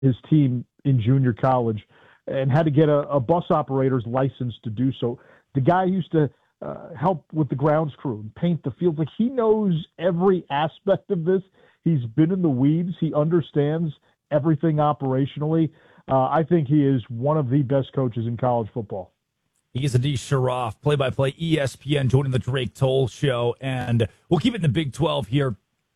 his team in junior college and had to get a bus operator's license to do so. The guy used to help with the grounds crew and paint the field. Like, he knows every aspect of this. He's been in the weeds. He understands everything operationally. I think he is one of the best coaches in college football. He is Anish Sharaf, play-by-play ESPN, joining the Drake Toll Show, and we'll keep it in the Big 12 here.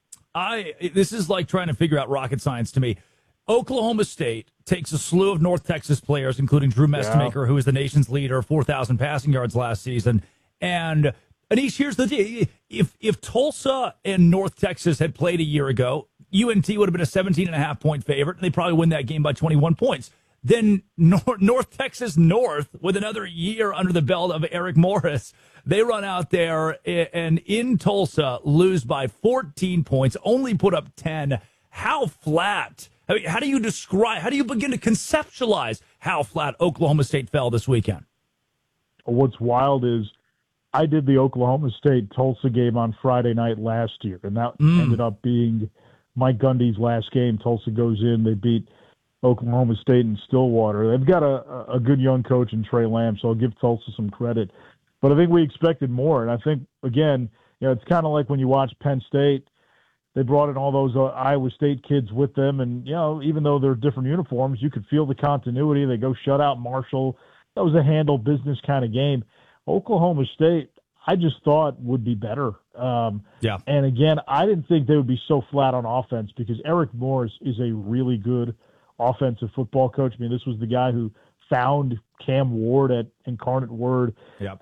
This is like trying to figure out rocket science to me. Oklahoma State takes a slew of North Texas players, including Drew Mestemaker, who is the nation's leader, 4,000 passing yards last season. And Anish, here's the deal. If Tulsa and North Texas had played a year ago, UNT would have been a 17.5-point favorite, and they probably win that game by 21 points. Then North Texas North, with another year under the belt of Eric Morris, they run out there and in Tulsa lose by 14 points, only put up 10. How flat? I mean, how do you begin to conceptualize how flat Oklahoma State fell this weekend? What's wild is I did the Oklahoma State-Tulsa game on Friday night last year, and that ended up being Mike Gundy's last game. Tulsa goes in, they beat Oklahoma State in Stillwater. They've got a good young coach in Trey Lamb, so I'll give Tulsa some credit. But I think we expected more, and I think, again, it's kind of like when you watch Penn State. They brought in all those Iowa State kids with them, and, even though they're different uniforms, you could feel the continuity. They go shut out Marshall. That was a handle business kind of game. Oklahoma State, I just thought would be better. Yeah. And again, I didn't think they would be so flat on offense because Eric Morris is a really good offensive football coach. I mean, this was the guy who found Cam Ward at Incarnate Word. Yep.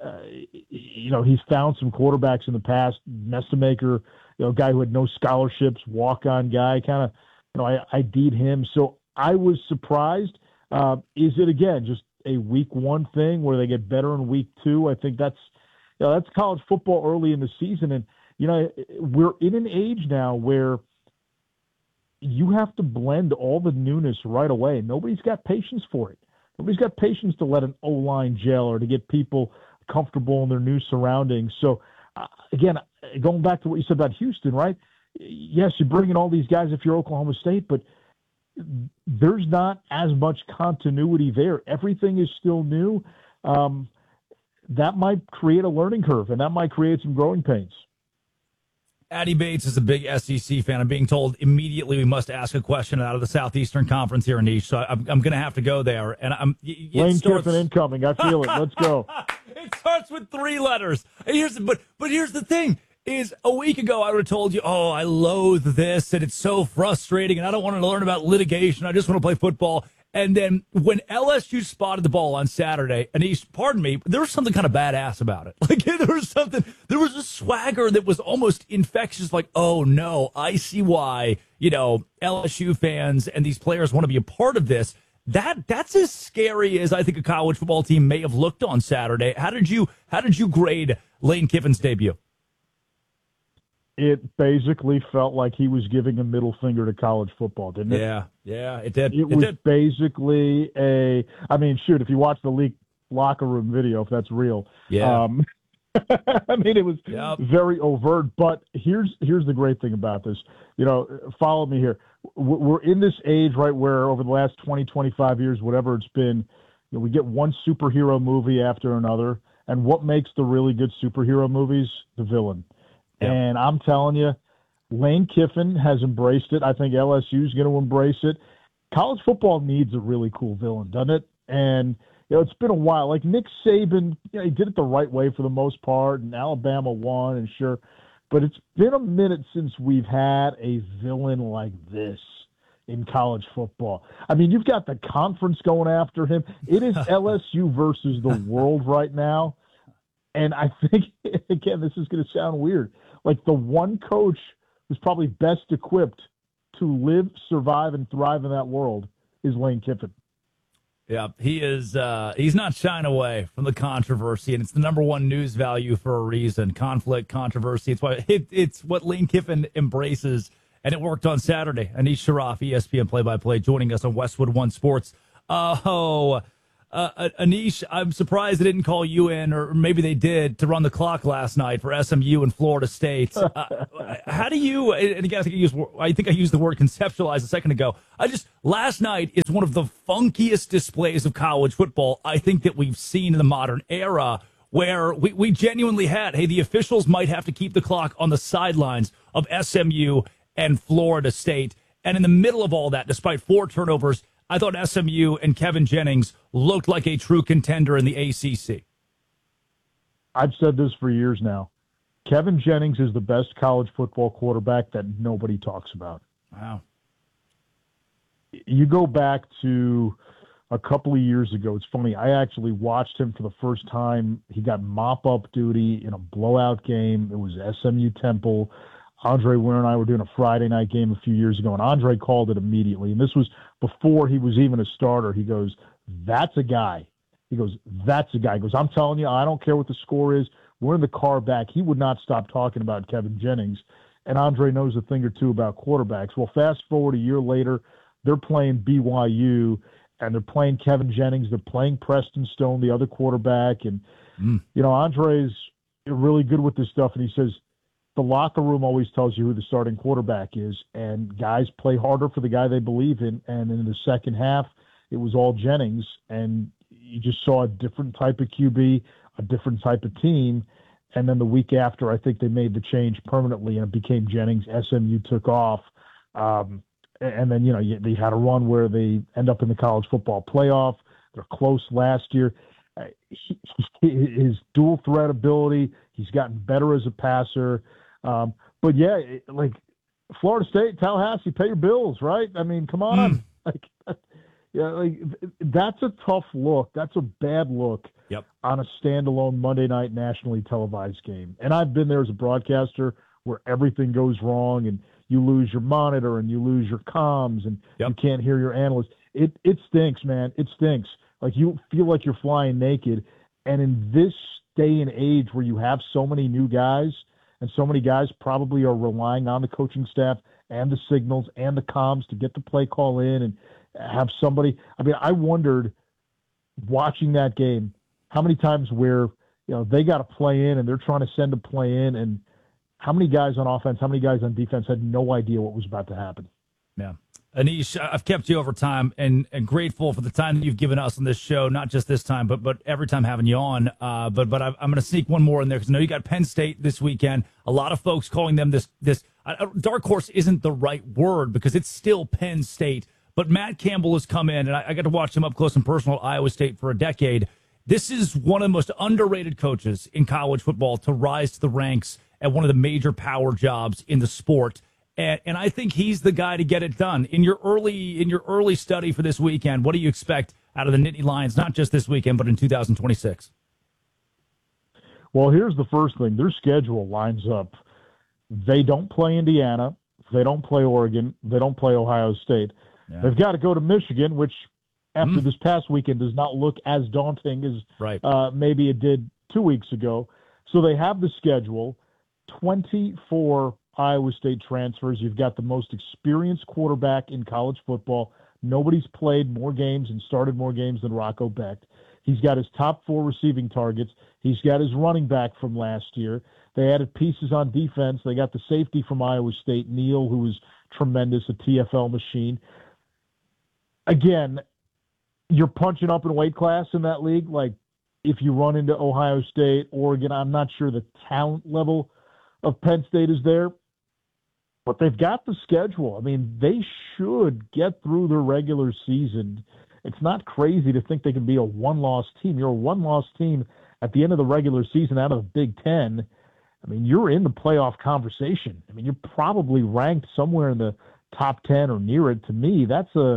He's found some quarterbacks in the past. Mestemaker, a guy who had no scholarships, walk-on guy, kind of, I ID'd him. So I was surprised. Is it, again, just a week one thing where they get better in week two? I think that's college football early in the season. And, we're in an age now where you have to blend all the newness right away. Nobody's got patience for it. Nobody's got patience to let an O-line gel or to get people comfortable in their new surroundings. So, again, going back to what you said about Houston, right? Yes, you bring in all these guys if you're Oklahoma State, but there's not as much continuity there. Everything is still new. That might create a learning curve, and that might create some growing pains. Addy Bates is a big SEC fan. I'm being told immediately we must ask a question out of the Southeastern Conference here, Anish. So I'm going to have to go there. And Lane Kiffin incoming. I feel it. Let's go. It starts with 3 letters. But here's the thing. Is a week ago I would have told you, I loathe this and it's so frustrating and I don't want to learn about litigation. I just want to play football. And then when LSU spotted the ball on Saturday, and pardon me, there was something kind of badass about it. Like there was a swagger that was almost infectious. Like, oh no, I see why, LSU fans and these players want to be a part of this. That's as scary as I think a college football team may have looked on Saturday. How did you grade Lane Kiffin's debut? It basically felt like he was giving a middle finger to college football, didn't it? Yeah, it did. It was basically if you watch the leaked locker room video, if that's real. Yeah. It was very overt, but here's the great thing about this. Follow me here. We're in this age, right, where over the last 20, 25 years, whatever it's been, we get one superhero movie after another, and what makes the really good superhero movies? The villain. And I'm telling you, Lane Kiffin has embraced it. I think LSU is going to embrace it. College football needs a really cool villain, doesn't it? And, it's been a while. Like Nick Saban, he did it the right way for the most part, and Alabama won, and sure. But it's been a minute since we've had a villain like this in college football. I mean, you've got the conference going after him. It is LSU versus the world right now. And I think, again, this is going to sound weird. Like the one coach who's probably best equipped to live, survive, and thrive in that world is Lane Kiffin. Yeah, he is. He's not shying away from the controversy, and it's the number one news value for a reason. Conflict, controversy. It's what Lane Kiffin embraces, and it worked on Saturday. Anish Sharaf, ESPN play-by-play, joining us on Westwood One Sports. Anish, I'm surprised they didn't call you in, or maybe they did, to run the clock last night for SMU and Florida State. How do you? And again, I think I used the word conceptualize a second ago. Last night is one of the funkiest displays of college football I think that we've seen in the modern era, where we genuinely had, hey, the officials might have to keep the clock on the sidelines of SMU and Florida State, and in the middle of all that, despite 4 turnovers, I thought SMU and Kevin Jennings looked like a true contender in the ACC. I've said this for years now. Kevin Jennings is the best college football quarterback that nobody talks about. Wow. You go back to a couple of years ago. It's funny. I actually watched him for the first time. He got mop-up duty in a blowout game. It was SMU Temple. Andre Ware and I were doing a Friday night game a few years ago, and Andre called it immediately. And this was before he was even a starter. He goes, "That's a guy." He goes, "That's a guy." He goes, "I'm telling you, I don't care what the score is. We're in the car back." He would not stop talking about Kevin Jennings. And Andre knows a thing or two about quarterbacks. Well, fast forward a year later, they're playing BYU, and they're playing Kevin Jennings. They're playing Preston Stone, the other quarterback. And, Andre's really good with this stuff. And he says, the locker room always tells you who the starting quarterback is, and guys play harder for the guy they believe in. And in the second half, it was all Jennings, and you just saw a different type of QB, a different type of team. And then the week after, I think they made the change permanently, and it became Jennings. SMU took off. And then, they had a run where they end up in the college football playoff. They're close last year. His dual threat ability, he's gotten better as a passer. But yeah, like Florida State, Tallahassee, pay your bills, right? I mean, come on. That's a tough look. That's a bad look on a standalone Monday night nationally televised game. And I've been there as a broadcaster where everything goes wrong and you lose your monitor and you lose your comms and you can't hear your analyst. It stinks, man. It stinks. Like, you feel like you're flying naked. And in this day and age where you have so many new guys, and so many guys probably are relying on the coaching staff and the signals and the comms to get the play call in and have somebody. I mean, I wondered watching that game how many times where they got a play in and they're trying to send a play in, and how many guys on offense, how many guys on defense had no idea what was about to happen. Yeah. Anish, I've kept you over time and grateful for the time that you've given us on this show, not just this time, but every time having you on. But I'm going to sneak one more in there because I know you got Penn State this weekend. A lot of folks calling them this dark horse isn't the right word because it's still Penn State. But Matt Campbell has come in, and I got to watch him up close and personal at Iowa State for a decade. This is one of the most underrated coaches in college football to rise to the ranks at one of the major power jobs in the sport. And I think he's the guy to get it done. In your early study for this weekend, what do you expect out of the Nittany Lions, not just this weekend, but in 2026? Well, here's the first thing. Their schedule lines up. They don't play Indiana. They don't play Oregon. They don't play Ohio State. Yeah. They've got to go to Michigan, which after this past weekend does not look as daunting as maybe it did 2 weeks ago. So they have the schedule, 24 Iowa State transfers. You've got the most experienced quarterback in college football. Nobody's played more games and started more games than Rocco Becht. He's got his top 4 receiving targets. He's got his running back from last year. They added pieces on defense. They got the safety from Iowa State, Neal, who was tremendous, a TFL machine. Again, you're punching up in weight class in that league. Like, if you run into Ohio State, Oregon, I'm not sure the talent level of Penn State is there. But they've got the schedule. I mean, they should get through their regular season. It's not crazy to think they can be a one-loss team. You're a one-loss team at the end of the regular season out of the Big Ten. I mean, you're in the playoff conversation. I mean, you're probably ranked somewhere in the top 10 or near it. To me, that's a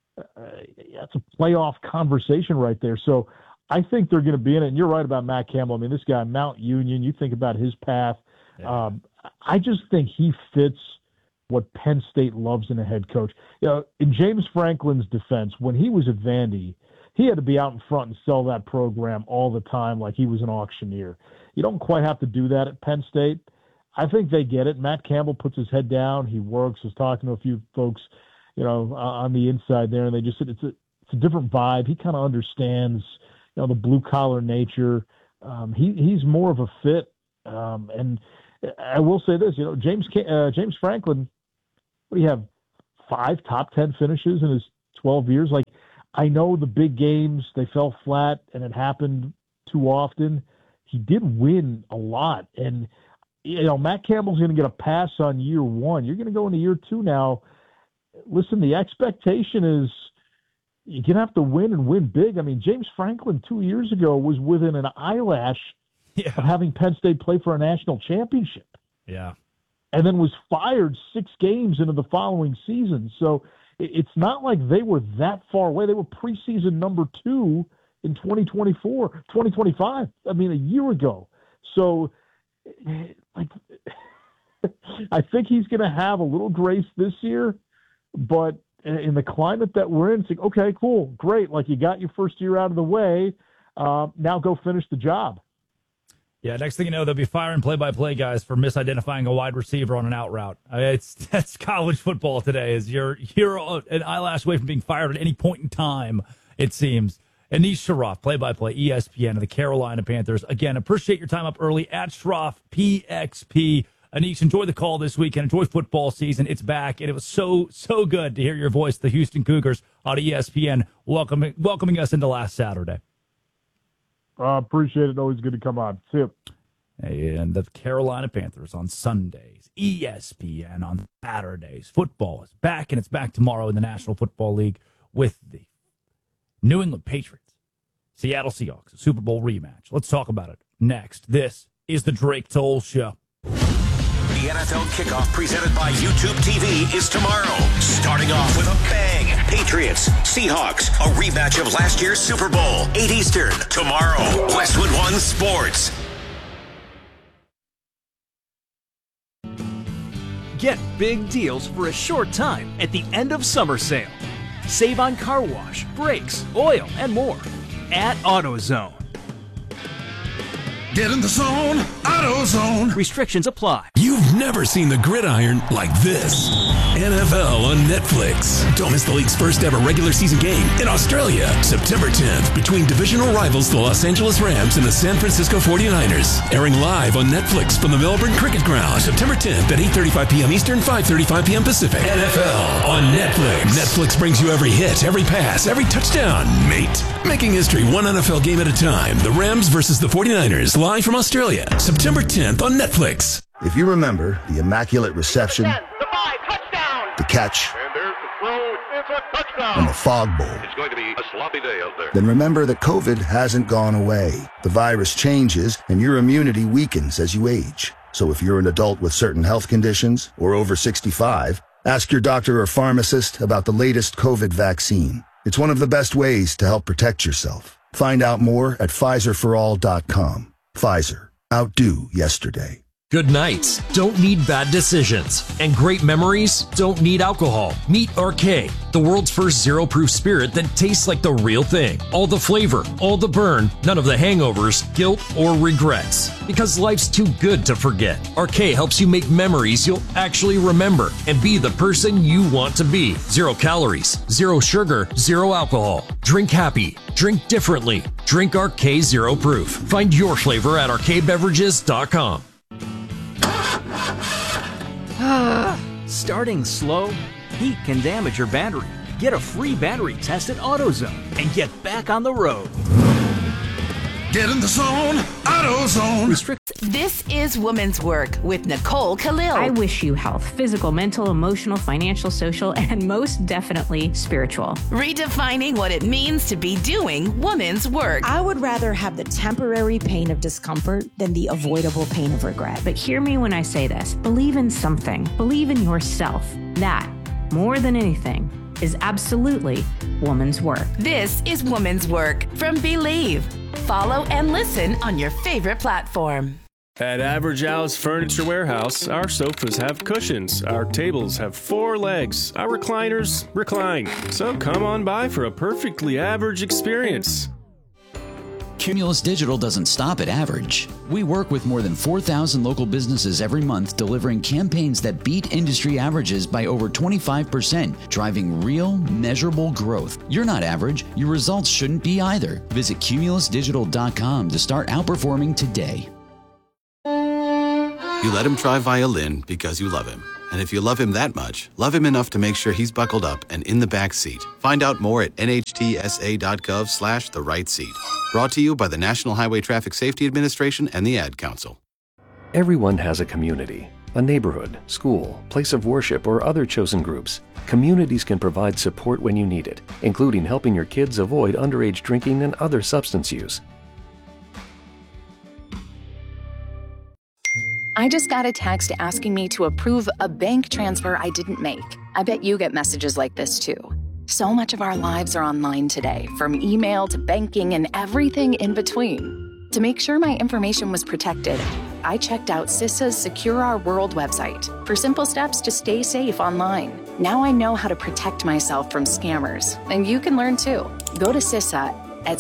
playoff conversation right there. So I think they're going to be in it. And you're right about Matt Campbell. I mean, this guy, Mount Union, you think about his path. Yeah. I just think he fits what Penn State loves in a head coach. In James Franklin's defense, when he was at Vandy, he had to be out in front and sell that program all the time like he was an auctioneer. You don't quite have to do that at Penn State. I think they get it. Matt Campbell puts his head down. He works. Was talking to a few folks, on the inside there, and they just said It's a different vibe. He kind of understands, the blue collar nature. He's more of a fit. And I will say this, James Franklin, what do you have? 5 top 10 finishes in his 12 years. Like, I know the big games, they fell flat and it happened too often. He did win a lot. And, Matt Campbell's going to get a pass on year 1. You're going to go into year 2 now. Listen, the expectation is you're going to have to win and win big. I mean, James Franklin 2 years ago was within an eyelash of having Penn State play for a national championship. Yeah. And then was fired 6 games into the following season. So it's not like they were that far away. They were preseason number 2 in 2025. I mean, a year ago. So, like, I think he's going to have a little grace this year, but in the climate that we're in, it's like, okay, cool, great. Like, you got your first year out of the way. Now go finish the job. Yeah, next thing you know, they'll be firing play-by-play guys for misidentifying a wide receiver on an out route. I mean, that's college football today. Is you're an eyelash away from being fired at any point in time, it seems. Anish Shroff, play-by-play, ESPN of the Carolina Panthers. Again, appreciate your time up early at Shroff PXP. Anish, enjoy the call this weekend. Enjoy football season. It's back, and it was so good to hear your voice, the Houston Cougars, on ESPN, welcoming us into last Saturday. Appreciate it. Always good to come on. See you. And the Carolina Panthers on Sundays, ESPN on Saturdays. Football is back, and it's back tomorrow in the National Football League with the New England Patriots, Seattle Seahawks, a Super Bowl rematch. Let's talk about it next. This is the Drake Toll Show. The NFL kickoff presented by YouTube TV is tomorrow. Starting off with a bang. Patriots, Seahawks, a rematch of last year's Super Bowl. 8 Eastern, tomorrow. Westwood One Sports. Get big deals for a short time at the end of summer sale. Save on car wash, brakes, oil, and more at AutoZone. Get in the zone, AutoZone. Restrictions apply. You've never seen the gridiron like this. NFL on Netflix. Don't miss the league's first ever regular season game in Australia, September 10th, between divisional rivals the Los Angeles Rams and the San Francisco 49ers. Airing live on Netflix from the Melbourne Cricket Ground, September 10th at 8:35 p.m. Eastern, 5:35 p.m. Pacific. NFL on Netflix. Netflix brings you every hit, every pass, every touchdown, mate. Making history one NFL game at a time. The Rams versus the 49ers, live from Australia, September 10th on Netflix. If you remember the immaculate reception, 10, the 5, touchdown. The catch, And there's the throw, it's a touchdown. and the fog bowl, It's going to be a sloppy day out there. then remember that COVID hasn't gone away. The virus changes and your immunity weakens as you age. So if you're an adult with certain health conditions or over 65, ask your doctor or pharmacist about the latest COVID vaccine. It's one of the best ways to help protect yourself. Find out more at PfizerForAll.com. Pfizer. Outdo yesterday. Good nights don't need bad decisions, and great memories don't need alcohol. Meet Arcade, the world's first zero-proof spirit that tastes like the real thing. All the flavor, all the burn, none of the hangovers, guilt, or regrets. Because life's too good to forget. Arcade helps you make memories you'll actually remember and be the person you want to be. 0 calories, 0 sugar, 0 alcohol. Drink happy. Drink differently. Drink Arcade Zero Proof. Find your flavor at arcadebeverages.com. Starting slow? Heat can damage your battery. Get a free battery test at AutoZone and get back on the road. Get in the zone, AutoZone. This is Women's Work with Nicole Khalil. I wish you health, physical, mental, emotional, financial, social, and most definitely spiritual. Redefining what it means to be doing women's work. I would rather have the temporary pain of discomfort than the avoidable pain of regret. But hear me when I say this. Believe in something. Believe in yourself. That, more than anything, is absolutely woman's work. This is Women's Work from Believe. Follow and listen on your favorite platform. At Average Al's Furniture Warehouse, our sofas have cushions, our tables have 4 legs, our recliners recline. So come on by for a perfectly average experience. Cumulus Digital doesn't stop at average. We work with more than 4,000 local businesses every month, delivering campaigns that beat industry averages by over 25%, driving real, measurable growth. You're not average. Your results shouldn't be either. Visit cumulusdigital.com to start outperforming today. You let him try violin because you love him. And if you love him that much, love him enough to make sure he's buckled up and in the back seat. Find out more at nhtsa.gov/the-right-seat. Brought to you by the National Highway Traffic Safety Administration and the Ad Council. Everyone has a community, a neighborhood, school, place of worship, or other chosen groups. Communities can provide support when you need it, including helping your kids avoid underage drinking and other substance use. I just got a text asking me to approve a bank transfer I didn't make. I bet you get messages like this too. So much of our lives are online today, from email to banking and everything in between. To make sure my information was protected, I checked out CISA's Secure Our World website for simple steps to stay safe online. Now I know how to protect myself from scammers, and you can learn too. Go to CISA at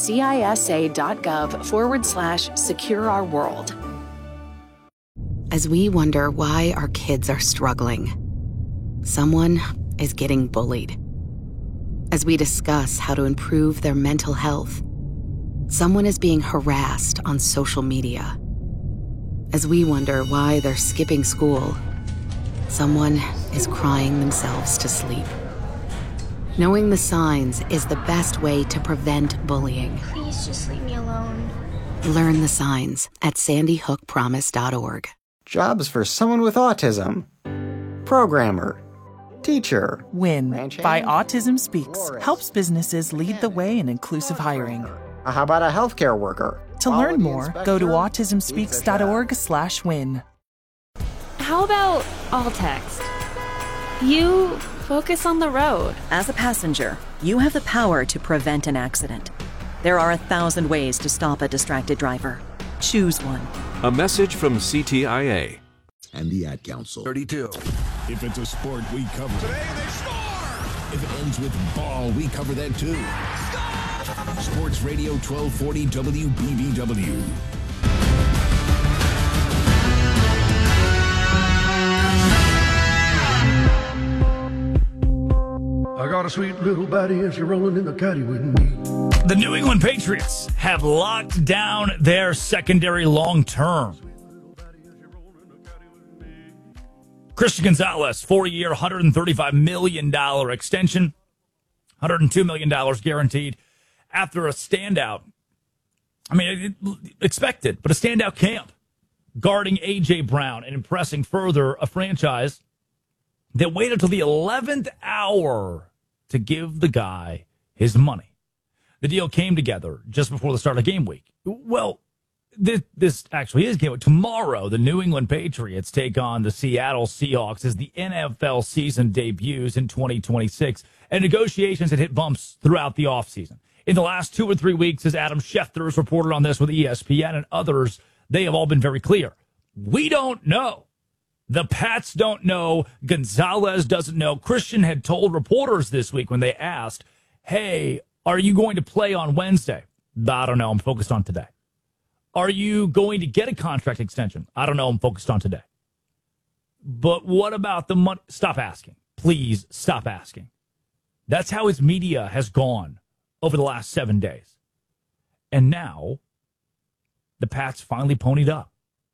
cisa.gov/Secure Our World. As we wonder why our kids are struggling, someone is getting bullied. As we discuss how to improve their mental health, someone is being harassed on social media. As we wonder why they're skipping school, someone is crying themselves to sleep. Knowing the signs is the best way to prevent bullying. Please just leave me alone. Learn the signs at sandyhookpromise.org. Jobs for someone with autism. Programmer. Teacher. WIN by Autism Speaks helps businesses lead the way in inclusive hiring. How about a healthcare worker? To learn more, go to autismspeaks.org/win. How about all text? You focus on the road. As a passenger, you have the power to prevent an accident. There are 1,000 ways to stop a distracted driver. Choose one. A message from CTIA and the Ad Council. 32. If it's a sport, we cover. Today they score! If it ends with ball, we cover that too. Score! Sports Radio 1240 WBBW. I got a sweet little body and she's rolling in the caddy with me. The New England Patriots have locked down their secondary long term. Christian Gonzalez, 4-year, $135 million extension, $102 million guaranteed after a standout. I mean, expected, but a standout camp guarding A.J. Brown and impressing further a franchise that waited till the 11th hour to give the guy his money. The deal came together just before the start of game week. Well, this actually is game week. Tomorrow, the New England Patriots take on the Seattle Seahawks as the NFL season debuts in 2026, and negotiations had hit bumps throughout the offseason. In the last 2 or 3 weeks, as Adam Schefter has reported on this with ESPN and others, they have all been very clear. We don't know. The Pats don't know. Gonzalez doesn't know. Christian had told reporters this week when they asked, hey, are you going to play on Wednesday? I don't know. I'm focused on today. Are you going to get a contract extension? I don't know. I'm focused on today. But what about the money? Stop asking. Please stop asking. That's how his media has gone over the last 7 days. And now the Pats finally ponied up.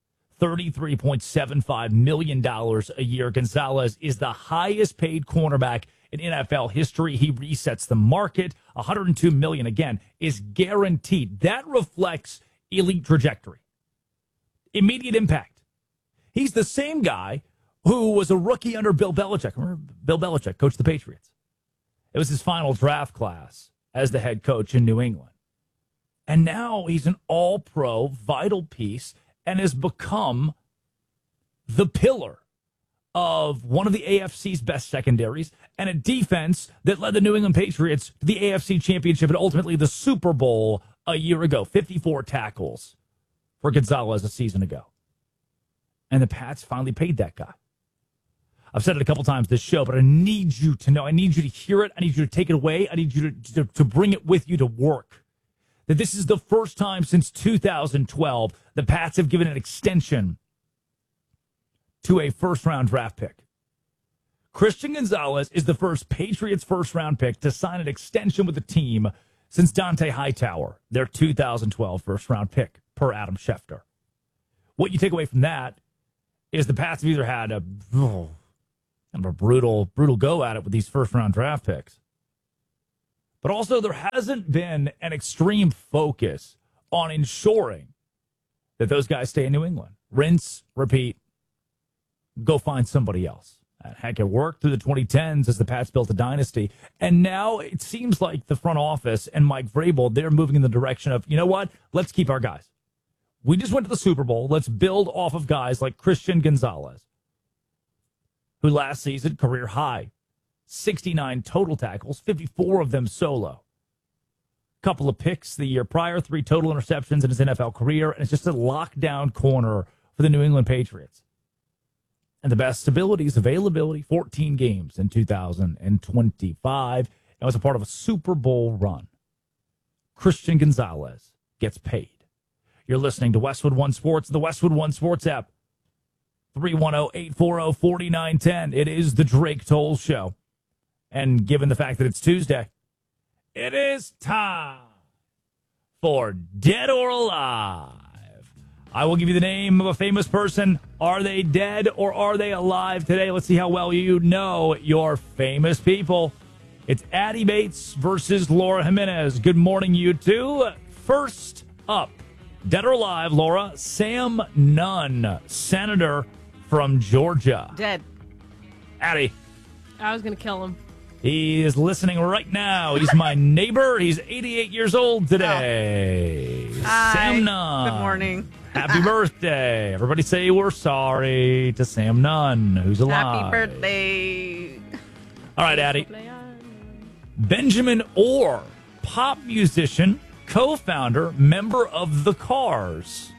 $33.75 million a year. Gonzalez is the highest paid cornerback in NFL history. He resets the market. $102 million, again, is guaranteed. That reflects elite trajectory. Immediate impact. He's the same guy who was a rookie under Bill Belichick. Remember Bill Belichick, coached the Patriots. It was his final draft class as the head coach in New England. And now he's an all-pro, vital piece, and has become the pillar of one of the AFC's best secondaries and a defense that led the New England Patriots to the AFC Championship and ultimately the Super Bowl a year ago. 54 tackles for Gonzalez a season ago. And the Pats finally paid that guy. I've said it a couple times this show, but I need you to know. I need you to hear it. I need you to take it away. I need you to bring it with you to work. that this is the first time since 2012 the Pats have given an extension to a first-round draft pick. Christian Gonzalez is the first Patriots first-round pick to sign an extension with the team since Dante Hightower, their 2012 first-round pick, per Adam Schefter. What you take away from that is the Pats have either had a brutal go at it with these first-round draft picks, but also there hasn't been an extreme focus on ensuring that those guys stay in New England. Rinse, repeat, go find somebody else. And heck, it worked through the 2010s as the Pats built a dynasty. And now it seems like the front office and Mike Vrabel, they're moving in the direction of, you know what? Let's keep our guys. We just went to the Super Bowl. Let's build off of guys like Christian Gonzalez, who last season, career high, 69 total tackles, 54 of them solo. Couple of picks the year prior, 3 total interceptions in his NFL career, and it's just a lockdown corner for the New England Patriots. And the best abilities, availability, 14 games in 2025. And was a part of a Super Bowl run. Christian Gonzalez gets paid. You're listening to Westwood One Sports, the Westwood One Sports app. 310-840-4910. It is the Drake Toll Show. And given the fact that it's Tuesday, it is time for Dead or Alive. I will give you the name of a famous person. Are they dead or are they alive today? Let's see how well you know your famous people. It's Addie Bates versus Laura Jimenez. Good morning, you two. First up, dead or alive, Laura, Sam Nunn, senator from Georgia. Dead. Addie. I was going to kill him. He is listening right now. He's my neighbor. He's 88 years old today. Hi. Sam Nunn. Good morning. Happy birthday. Everybody say we're sorry to Sam Nunn, who's alive. Happy birthday. All right, Addie. Benjamin Orr, pop musician, co-founder, member of The Cars.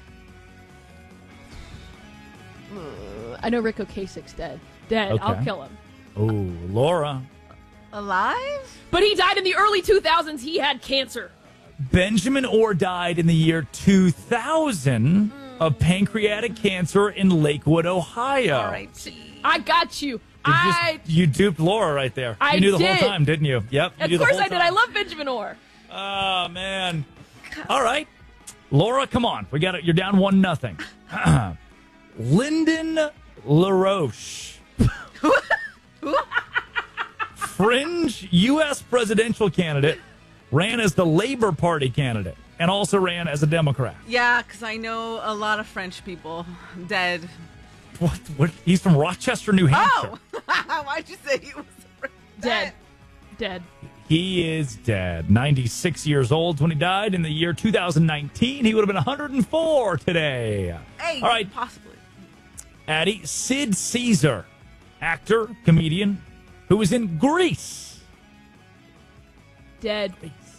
I know Rick Ocasek's dead. Dead. Okay. I'll kill him. Oh, Laura. Alive? But he died in the early 2000s. He had cancer. Benjamin Orr died in the year 2000 of pancreatic cancer in Lakewood, Ohio. All right. I got you. You duped Laura right there. I You knew the did. whole time, didn't you? Yep. Of course I did. I love Benjamin Orr. Oh, man. All right. Laura, come on. We got it. You're down 1-0. Lyndon LaRoche. Fringe U.S. presidential candidate, ran as the Labor Party candidate, and also ran as a Democrat. Yeah, because I know a lot of French people dead. What? He's from Rochester, New Hampshire. Oh! Why'd you say he was dead? Dead. He is dead. 96 years old when he died in the year 2019. He would have been 104 today. Hey, all right. Possibly. Addie, Sid Caesar, actor, comedian, who was in Grease. Dead.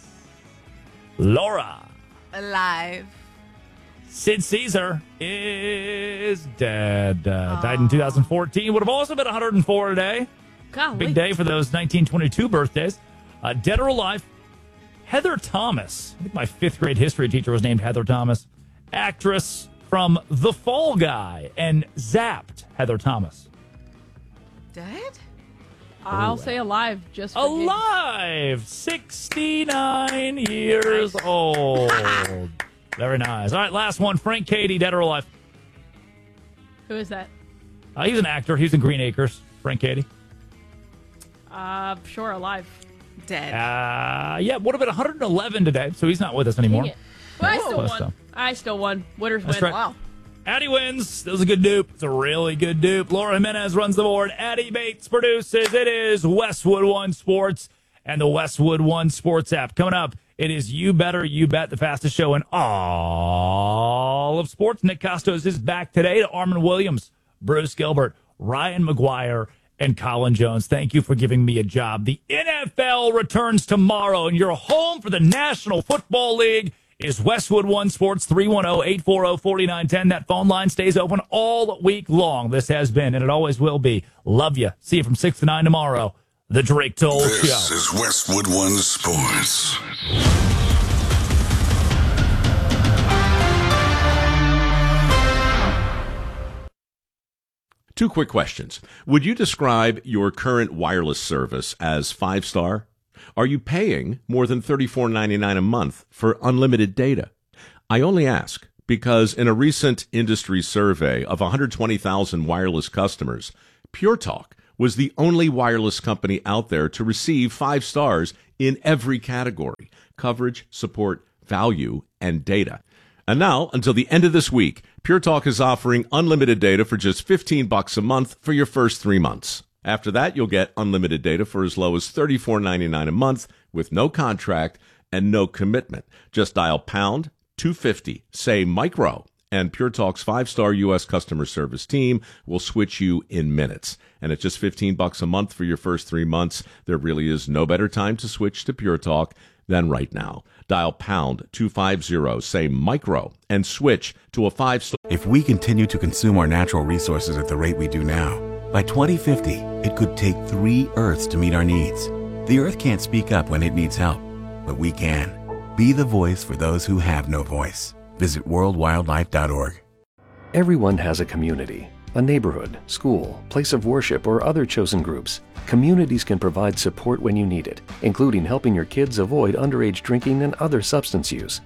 Laura. Alive. Sid Caesar is dead. Died in 2014. Would have also been 104 today. Golly. Big day for those 1922 birthdays. Dead or alive, Heather Thomas. I think my 5th grade history teacher was named Heather Thomas. Actress from The Fall Guy and Zapped, Heather Thomas. Dead? I'll say alive just for Alive! 69 years old. Very nice. All right, last one. Frank Cady, dead or alive? Who is that? He's an actor. He's in Green Acres. Frank Cady. Sure, alive. Dead. Yeah, would have been 111 today, so he's not with us anymore. Dang it. But I still Close, won. though. I still won. Winners That's win. right. Wow. Addie wins. That was a good dupe. It's a really good dupe. Laura Jimenez runs the board. Addie Bates produces. It is Westwood One Sports and the Westwood One Sports app. Coming up, it is You Better You Bet, the fastest show in all of sports. Nick Costos is back today to Armin Williams, Bruce Gilbert, Ryan McGuire, and Colin Jones. Thank you for giving me a job. The NFL returns tomorrow, and your home for the National Football League is Westwood One Sports, 310-840-4910. That phone line stays open all week long. This has been, and it always will be. Love you. See you from 6 to 9 tomorrow. The Drake Toll Show. This is Westwood One Sports. 2 quick questions. Would you describe your current wireless service as 5-star? Are you paying more than $34.99 a month for unlimited data? I only ask because in a recent industry survey of 120,000 wireless customers, Pure Talk was the only wireless company out there to receive 5 stars in every category: coverage, support, value, and data. And now, until the end of this week, Pure Talk is offering unlimited data for just $15 a month for your first 3 months. After that, you'll get unlimited data for as low as $34.99 a month with no contract and no commitment. Just dial pound 250, say micro, and Pure Talk's 5-star U.S. customer service team will switch you in minutes. And at just $15 a month for your first 3 months, there really is no better time to switch to Pure Talk than right now. Dial pound 250, say micro, and switch to a 5-star. If we continue to consume our natural resources at the rate we do now, by 2050, it could take 3 Earths to meet our needs. The Earth can't speak up when it needs help, but we can. Be the voice for those who have no voice. Visit worldwildlife.org. Everyone has a community, a neighborhood, school, place of worship, or other chosen groups. Communities can provide support when you need it, including helping your kids avoid underage drinking and other substance use.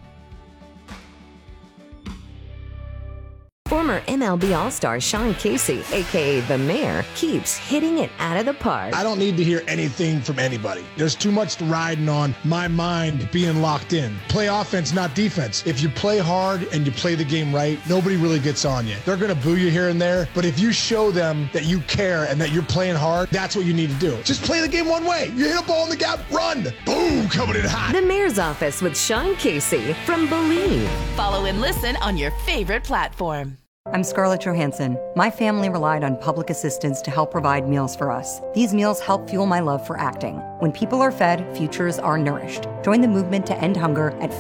Former MLB All-Star Sean Casey, a.k.a. The Mayor, keeps hitting it out of the park. I don't need to hear anything from anybody. There's too much riding on my mind being locked in. Play offense, not defense. If you play hard and you play the game right, nobody really gets on you. They're going to boo you here and there, but if you show them that you care and that you're playing hard, that's what you need to do. Just play the game one way. You hit a ball in the gap, run. Boom, coming in hot. The Mayor's Office with Sean Casey from Believe. Follow and listen on your favorite platform. I'm Scarlett Johansson. My family relied on public assistance to help provide meals for us. These meals help fuel my love for acting. When people are fed, futures are nourished. Join the movement to end hunger at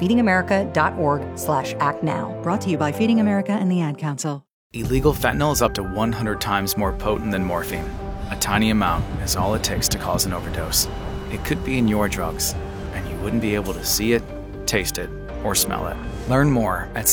feedingamerica.org/actnow. Brought to you by Feeding America and the Ad Council. Illegal fentanyl is up to 100 times more potent than morphine. A tiny amount is all it takes to cause an overdose. It could be in your drugs, and you wouldn't be able to see it, taste it, or smell it. Learn more at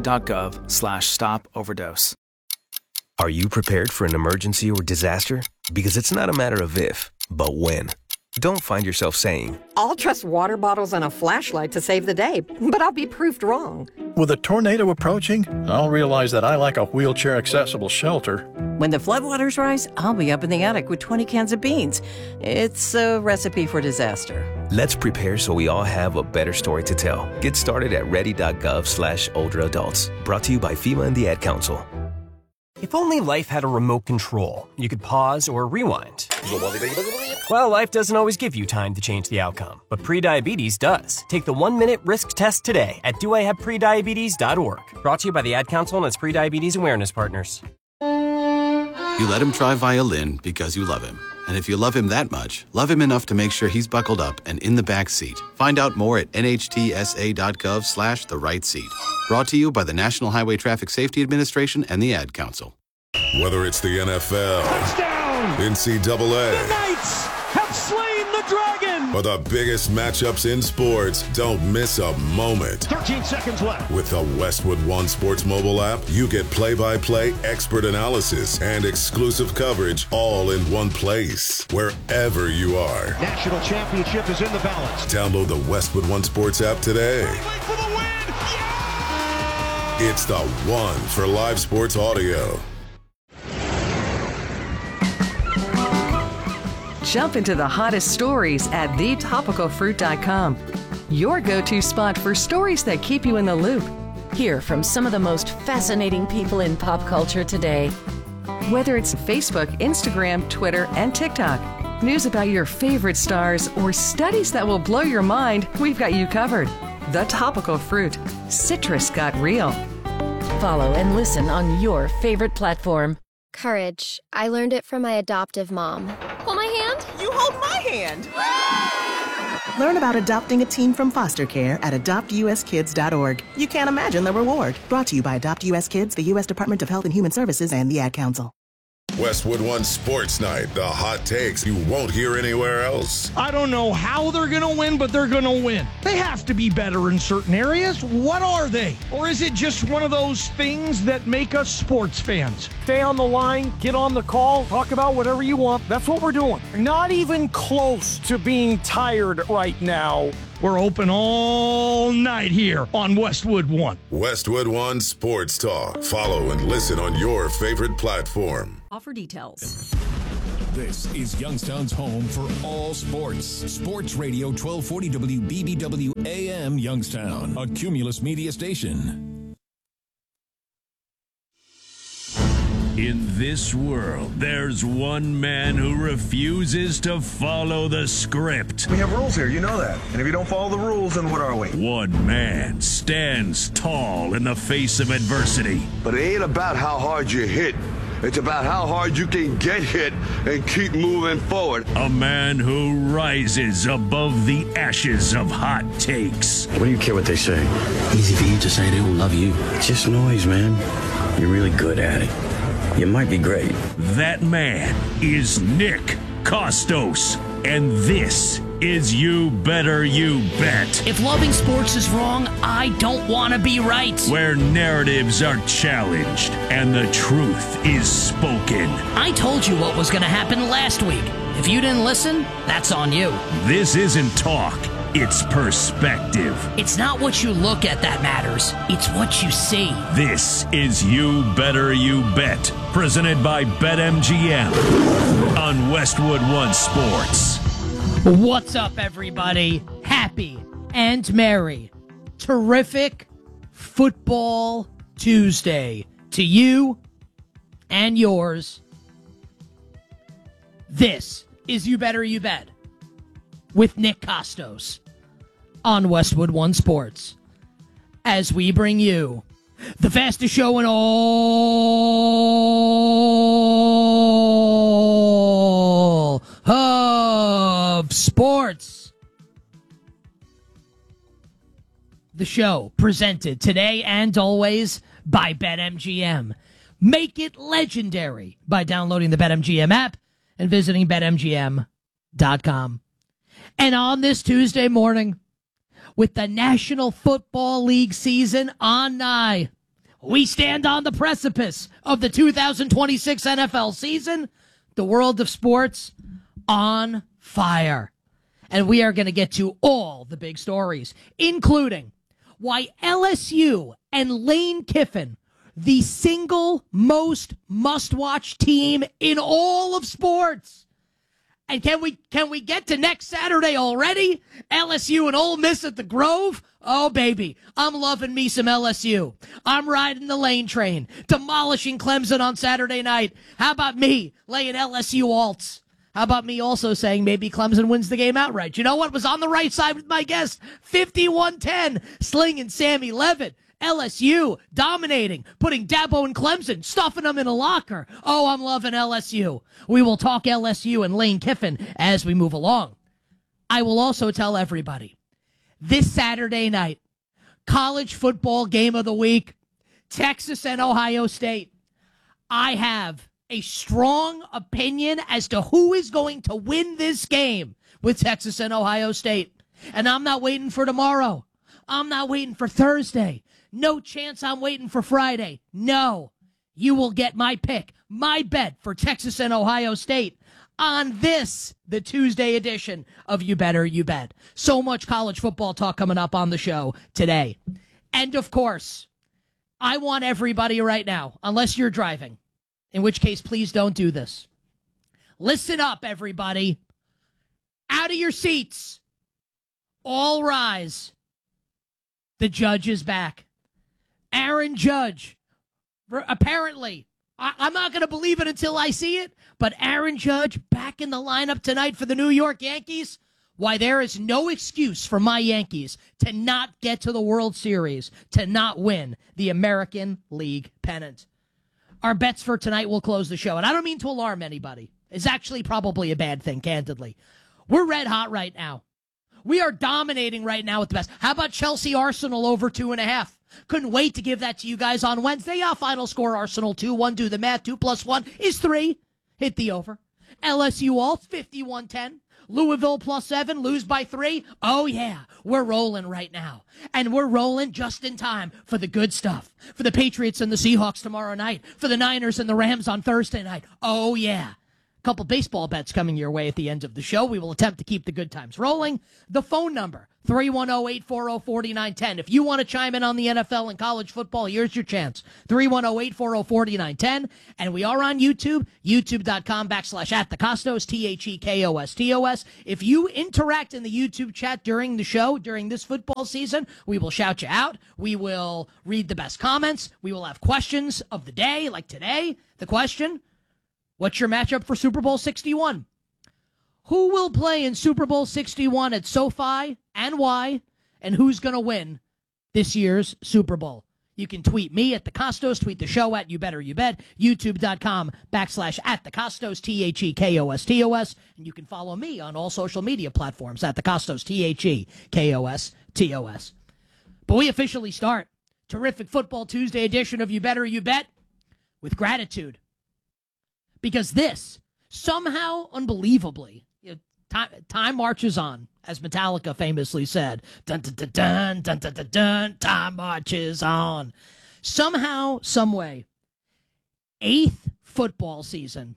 cdc.gov/stop-overdose. Are you prepared for an emergency or disaster? Because it's not a matter of if, but when. Don't find yourself saying, I'll trust water bottles and a flashlight to save the day, but I'll be proved wrong. With a tornado approaching, I'll realize that I lack a wheelchair-accessible shelter. When the floodwaters rise, I'll be up in the attic with 20 cans of beans. It's a recipe for disaster. Let's prepare so we all have a better story to tell. Get started at ready.gov/older adults. Brought to you by FEMA and the Ad Council. If only life had a remote control, you could pause or rewind. Well, life doesn't always give you time to change the outcome, but prediabetes does. Take the 1-minute risk test today at doihaveprediabetes.org. Brought to you by the Ad Council and its prediabetes awareness partners. You let him try violin because you love him. And if you love him that much, love him enough to make sure he's buckled up and in the back seat. Find out more at nhtsa.gov/the-right-seat. Brought to you by the National Highway Traffic Safety Administration and the Ad Council. Whether it's the NFL, touchdown, NCAA, the Knights have slain the dragon, or the biggest matchups in sports, don't miss a moment. 13 seconds left. With the Westwood One Sports mobile app, you get play-by-play expert analysis and exclusive coverage all in one place, wherever you are. National championship is in the balance. Download the Westwood One Sports app today. For the win! Yeah! It's the one for live sports audio. Jump into the hottest stories at thetopicalfruit.com. Your go-to spot for stories that keep you in the loop. Hear from some of the most fascinating people in pop culture today. Whether it's Facebook, Instagram, Twitter, and TikTok, news about your favorite stars, or studies that will blow your mind, we've got you covered. The Topical Fruit. Citrus got real. Follow and listen on your favorite platform. Courage. I learned it from my adoptive mom. Hold my hand. You hold my hand. Learn about adopting a teen from foster care at adoptuskids.org. You can't imagine the reward. Brought to you by Adopt US Kids, the U.S. Department of Health and Human Services, and the Ad Council. Westwood One Sports Night, the hot takes you won't hear anywhere else. I don't know how they're going to win, but they're going to win. They have to be better in certain areas. What are they? Or is it just one of those things that make us sports fans? Stay on the line, get on the call, talk about whatever you want. That's what we're doing. Not even close to being tired right now. We're open all night here on Westwood One. Westwood One Sports Talk. Follow and listen on your favorite platform. Offer details. This is Youngstown's home for all sports. Sports Radio 1240 WBBW AM Youngstown, a Cumulus media station. In this world, there's one man who refuses to follow the script. We have rules here, you know that. And if you don't follow the rules, then what are we? One man stands tall in the face of adversity. But it ain't about how hard you hit. It's about how hard you can get hit and keep moving forward. A man who rises above the ashes of hot takes. What do you care what they say? Easy for you to say they will love you. It's just noise, man. You're really good at it. You might be great. That man is Nick Kostos, and this is You Better You Bet. If loving sports is wrong, I don't want to be right. Where narratives are challenged and the truth is spoken. I told you what was going to happen last week. If you didn't listen, that's on you. This isn't talk. It's perspective. It's not what you look at that matters. It's what you see. This is You Better You Bet, presented by BetMGM on Westwood One Sports. What's up, everybody? Happy and merry, terrific Football Tuesday to you and yours. This is You Better You Bet with Nick Kostos on Westwood One Sports, as we bring you the fastest show in all of sports. The show presented today and always by BetMGM. Make it legendary by downloading the BetMGM app and visiting BetMGM.com. And on this Tuesday morning, with the National Football League season on nigh, we stand on the precipice of the 2026 NFL season, the world of sports on fire. And we are going to get to all the big stories, including why LSU and Lane Kiffin, the single most must-watch team in all of sports. And can we get to next Saturday already? LSU and Ole Miss at the Grove? Oh, baby, I'm loving me some LSU. I'm riding the Lane train, demolishing Clemson on Saturday night. How about me laying LSU alts? How about me also saying maybe Clemson wins the game outright? You know what was on the right side with my guess? 51-10, slinging Sammy Levitt. LSU dominating, putting Dabo and Clemson, stuffing them in a locker. Oh, I'm loving LSU. We will talk LSU and Lane Kiffin as we move along. I will also tell everybody, this Saturday night, college football game of the week, Texas and Ohio State. I have a strong opinion as to who is going to win this game with Texas and Ohio State. And I'm not waiting for tomorrow. I'm not waiting for Thursday. No chance I'm waiting for Friday. No, you will get my pick, my bet for Texas and Ohio State on this, the Tuesday edition of You Better You Bet. So much college football talk coming up on the show today. And of course, I want everybody right now, unless you're driving, in which case please don't do this. Listen up, everybody. Out of your seats. All rise. The judge is back. Aaron Judge, apparently, I'm not going to believe it until I see it, but Aaron Judge back in the lineup tonight for the New York Yankees. Why, there is no excuse for my Yankees to not get to the World Series, to not win the American League pennant. Our bets for tonight will close the show, and I don't mean to alarm anybody. It's actually probably a bad thing, candidly. We're red hot right now. We are dominating right now with the best. How about Chelsea Arsenal over 2.5? Couldn't wait to give that to you guys on Wednesday. Final score, Arsenal 2-1. Do the math. 2 + 1 is 3. hit the over. LSU all 51-10. Louisville +7, lose by 3. Oh, yeah, we're rolling right now. And we're rolling just in time for the good stuff. For the Patriots and the Seahawks tomorrow night. For the Niners and the Rams on Thursday night. Oh, yeah. Couple baseball bets coming your way at the end of the show. We will attempt to keep the good times rolling. The phone number, 310-840-4910. If you want to chime in on the NFL and college football, here's your chance. 310-840-4910. And we are on YouTube, youtube.com/@thecostos, THEKOSTOS. If you interact in the YouTube chat during the show, during this football season, we will shout you out. We will read the best comments. We will have questions of the day, like today. The question, what's your matchup for Super Bowl 61? Who will play in Super Bowl 61 at SoFi and why? And who's going to win this year's Super Bowl? You can tweet me at the Costos, tweet the show at You Better You Bet, youtube.com/@thecostos, THEKOSTOS, and you can follow me on all social media platforms at the Costos, THEKOSTOS. But we officially start terrific Football Tuesday edition of You Better You Bet with gratitude. Because this, somehow, unbelievably, time marches on, as Metallica famously said. Dun, dun, dun, dun, dun, dun, dun, dun, time marches on. Somehow, someway, 8th football season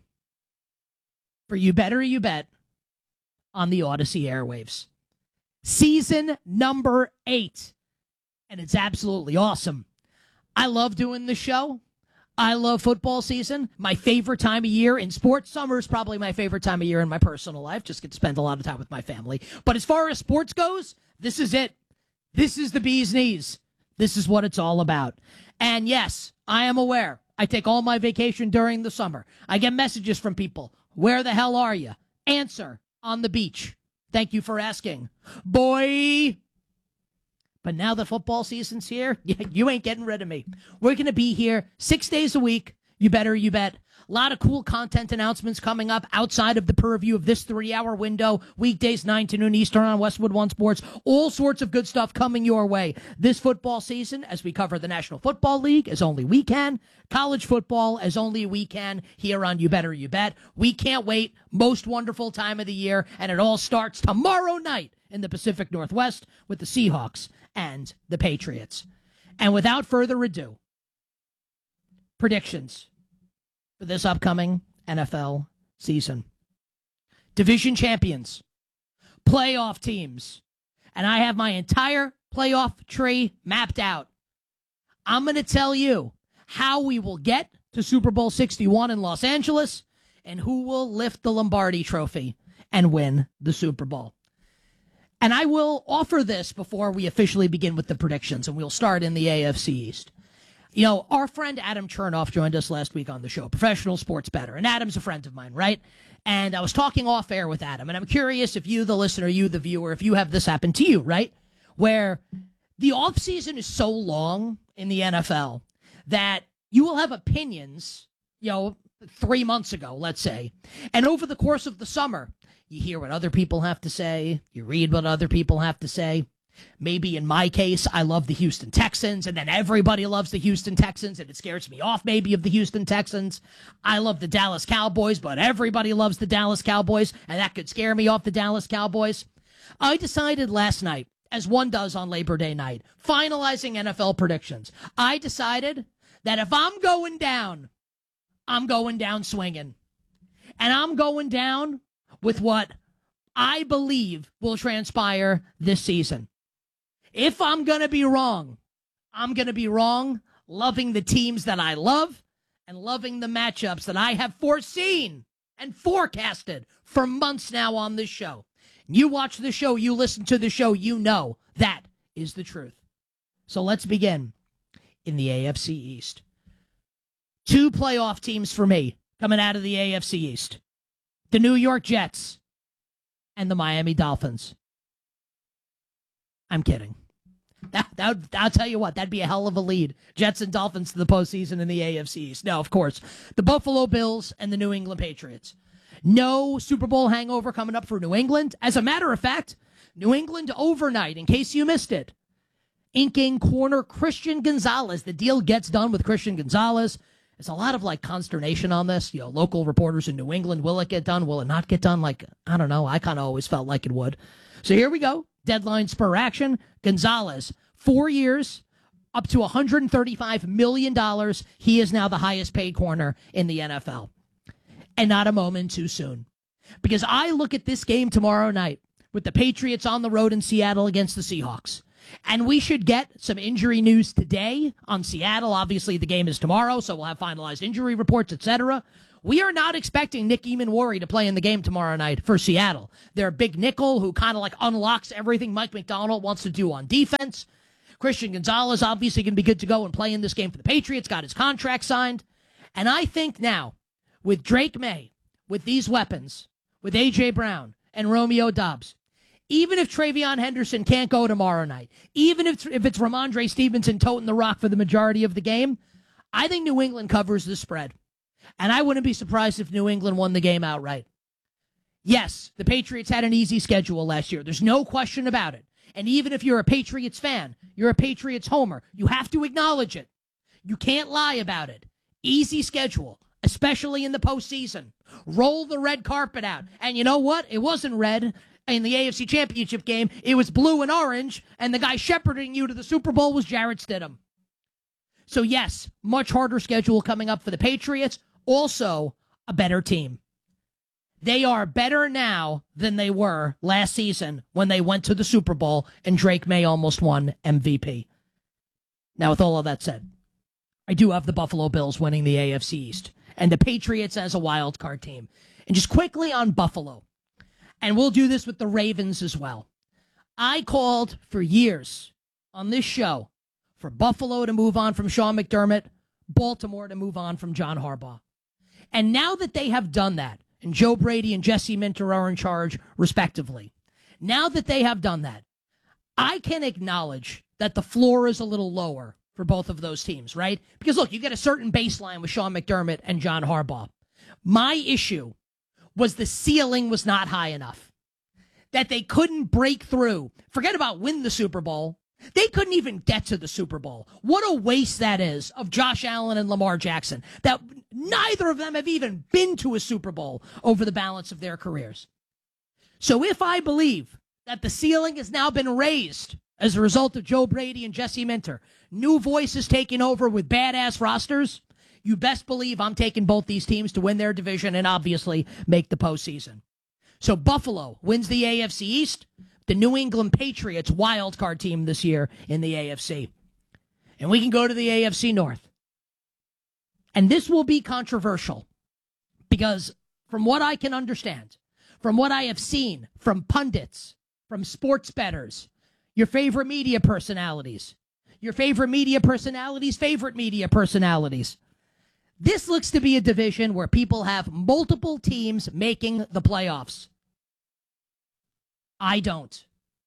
for You Better You Bet on the Odyssey airwaves. Season number 8. And it's absolutely awesome. I love doing the show. I love football season. My favorite time of year in sports. Summer is probably my favorite time of year in my personal life. Just get to spend a lot of time with my family. But as far as sports goes, this is it. This is the bee's knees. This is what it's all about. And yes, I am aware. I take all my vacation during the summer. I get messages from people. Where the hell are you? Answer, on the beach. Thank you for asking. Boy. But now the football season's here, you ain't getting rid of me. We're going to be here 6 days a week. You better, you bet. A lot of cool content announcements coming up outside of the purview of this 3-hour window. Weekdays, 9 to noon Eastern on Westwood One Sports. All sorts of good stuff coming your way. This football season, as we cover the National Football League, as only we can. College football, as only we can, here on You Better You Bet. We can't wait. Most wonderful time of the year. And it all starts tomorrow night in the Pacific Northwest with the Seahawks and the Patriots. And without further ado, predictions for this upcoming NFL season. Division champions, playoff teams, and I have my entire playoff tree mapped out. I'm going to tell you how we will get to Super Bowl 61 in Los Angeles and who will lift the Lombardi Trophy and win the Super Bowl. And I will offer this before we officially begin with the predictions, and we'll start in the AFC East. You know, our friend Adam Chernoff joined us last week on the show, professional sports bettor, and Adam's a friend of mine, right? And I was talking off air with Adam, and I'm curious if you, the listener, you, the viewer, if you have this happen to you, right? Where the offseason is so long in the NFL that you will have opinions, 3 months ago, let's say, and over the course of the summer, you hear what other people have to say. You read what other people have to say. Maybe in my case, I love the Houston Texans, and then everybody loves the Houston Texans, and it scares me off maybe of the Houston Texans. I love the Dallas Cowboys, but everybody loves the Dallas Cowboys, and that could scare me off the Dallas Cowboys. I decided last night, as one does on Labor Day night, finalizing NFL predictions. I decided that if I'm going down swinging. And I'm going down with what I believe will transpire this season. If I'm going to be wrong, I'm going to be wrong loving the teams that I love and loving the matchups that I have foreseen and forecasted for months now on this show. You watch the show, you listen to the show, you know that is the truth. So let's begin in the AFC East. 2 playoff teams for me coming out of the AFC East. The New York Jets and the Miami Dolphins. I'm kidding. I'll tell you what, that'd be a hell of a lead. Jets and Dolphins to the postseason in the AFC East. No, of course, the Buffalo Bills and the New England Patriots. No Super Bowl hangover coming up for New England. As a matter of fact, New England overnight, in case you missed it, inking corner Christian Gonzalez. The deal gets done with Christian Gonzalez. There's a lot of like consternation on this. You know, local reporters in New England, will it get done? Will it not get done? Like, I don't know. I kind of always felt like it would. So here we go. Deadline spur action. Gonzalez, 4 years, up to $135 million. He is now the highest paid corner in the NFL. And not a moment too soon. Because I look at this game tomorrow night with the Patriots on the road in Seattle against the Seahawks. And we should get some injury news today on Seattle. Obviously, the game is tomorrow, so we'll have finalized injury reports, etc. We are not expecting Nick Eamon-Worry to play in the game tomorrow night for Seattle. Their big nickel who kind of like unlocks everything Mike McDonald wants to do on defense. Christian Gonzalez obviously going to be good to go and play in this game for the Patriots, got his contract signed. And I think now, with Drake May, with these weapons, with A.J. Brown and Romeo Doubs, even if Travion Henderson can't go tomorrow night, even if it's Ramondre Stevenson toting the rock for the majority of the game, I think New England covers the spread. And I wouldn't be surprised if New England won the game outright. Yes, the Patriots had an easy schedule last year. There's no question about it. And even if you're a Patriots fan, you're a Patriots homer, you have to acknowledge it. You can't lie about it. Easy schedule, especially in the postseason. Roll the red carpet out. And you know what? It wasn't red. In the AFC Championship game, it was blue and orange, and the guy shepherding you to the Super Bowl was Jarrett Stidham. So yes, much harder schedule coming up for the Patriots. Also, a better team. They are better now than they were last season when they went to the Super Bowl and Drake May almost won MVP. Now, with all of that said, I do have the Buffalo Bills winning the AFC East and the Patriots as a wild card team. And just quickly on Buffalo, and we'll do this with the Ravens as well. I called for years on this show for Buffalo to move on from Sean McDermott, Baltimore to move on from John Harbaugh. And now that they have done that, and Joe Brady and Jesse Minter are in charge, respectively, now that they have done that, I can acknowledge that the floor is a little lower for both of those teams, right? Because, look, you get a certain baseline with Sean McDermott and John Harbaugh. My issue was the ceiling was not high enough, that they couldn't break through. Forget about win the Super Bowl. They couldn't even get to the Super Bowl. What a waste that is of Josh Allen and Lamar Jackson, that neither of them have even been to a Super Bowl over the balance of their careers. So if I believe that the ceiling has now been raised as a result of Joe Brady and Jesse Minter, new voices taking over with badass rosters, you best believe I'm taking both these teams to win their division and obviously make the postseason. So Buffalo wins the AFC East, the New England Patriots wild card team this year in the AFC. And we can go to the AFC North. And this will be controversial because from what I can understand, from what I have seen from pundits, from sports bettors, your favorite media personalities, your favorite media personalities' favorite media personalities, this looks to be a division where people have multiple teams making the playoffs. I don't.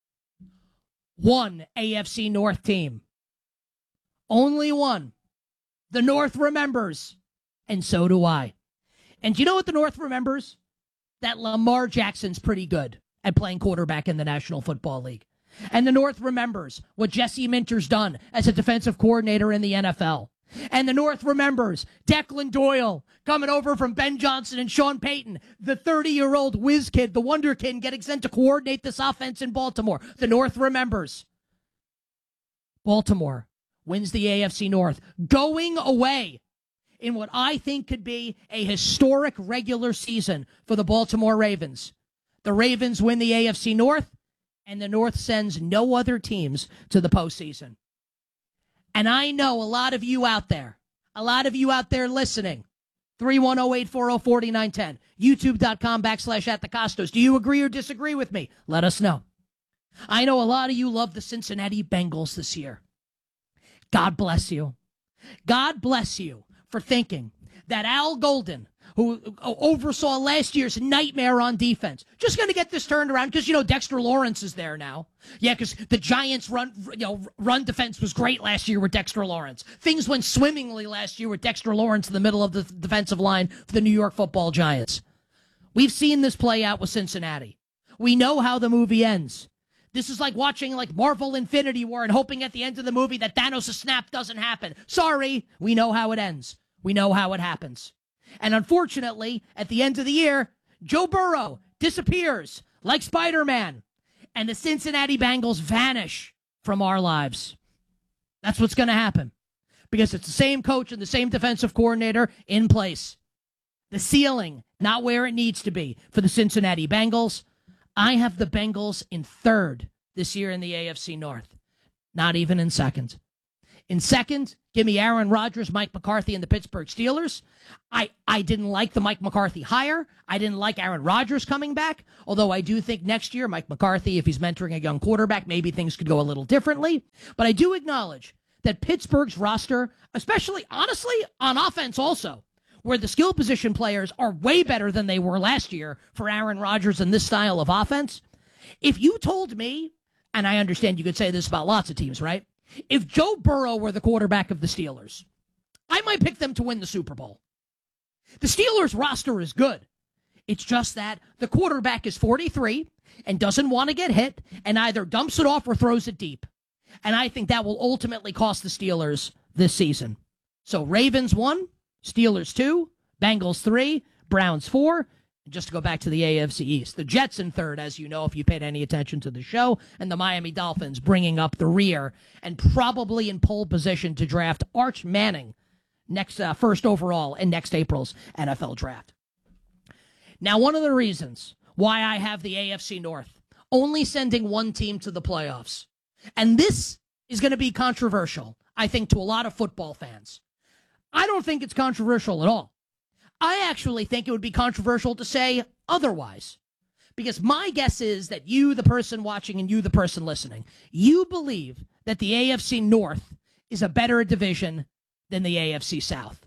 One AFC North team. Only one. The North remembers. And so do I. And do you know what the North remembers? That Lamar Jackson's pretty good at playing quarterback in the National Football League. And the North remembers what Jesse Minter's done as a defensive coordinator in the NFL. And the North remembers Declan Doyle coming over from Ben Johnson and Sean Payton, the 30-year-old whiz kid, the wonder kid, getting sent to coordinate this offense in Baltimore. The North remembers. Baltimore wins the AFC North, going away in what I think could be a historic regular season for the Baltimore Ravens. The Ravens win the AFC North, and the North sends no other teams to the postseason. And I know a lot of you out there listening, 310-840-4910, youtube.com/@thecostos. Do you agree or disagree with me? Let us know. I know a lot of you love the Cincinnati Bengals this year. God bless you. God bless you for thinking that Al Golden, who oversaw last year's nightmare on defense, just going to get this turned around because, Dexter Lawrence is there now. Yeah, because the Giants' run defense was great last year with Dexter Lawrence. Things went swimmingly last year with Dexter Lawrence in the middle of the defensive line for the New York Football Giants. We've seen this play out with Cincinnati. We know how the movie ends. This is like watching Marvel Infinity War and hoping at the end of the movie that Thanos' snap doesn't happen. Sorry, we know how it ends. We know how it happens. And unfortunately, at the end of the year, Joe Burrow disappears like Spider-Man, and the Cincinnati Bengals vanish from our lives. That's what's going to happen because it's the same coach and the same defensive coordinator in place. The ceiling, not where it needs to be for the Cincinnati Bengals. I have the Bengals in third this year in the AFC North, not even in second. In second, give me Aaron Rodgers, Mike McCarthy, and the Pittsburgh Steelers. I didn't like the Mike McCarthy hire. I didn't like Aaron Rodgers coming back, although I do think next year, Mike McCarthy, if he's mentoring a young quarterback, maybe things could go a little differently. But I do acknowledge that Pittsburgh's roster, especially, honestly, on offense also, where the skill position players are way better than they were last year for Aaron Rodgers and this style of offense. If you told me, and I understand you could say this about lots of teams, right? If Joe Burrow were the quarterback of the Steelers, I might pick them to win the Super Bowl. The Steelers roster is good. It's just that the quarterback is 43 and doesn't want to get hit and either dumps it off or throws it deep. And I think that will ultimately cost the Steelers this season. So Ravens 1, Steelers 2, Bengals 3, Browns 4. Just to go back to the AFC East, the Jets in third, as you know, if you paid any attention to the show, and the Miami Dolphins bringing up the rear and probably in pole position to draft Arch Manning next first overall in next April's NFL draft. Now, one of the reasons why I have the AFC North only sending one team to the playoffs, and this is going to be controversial, I think, to a lot of football fans. I don't think it's controversial at all. I actually think it would be controversial to say otherwise, because my guess is that you, the person watching, and you, the person listening, you believe that the AFC North is a better division than the AFC South.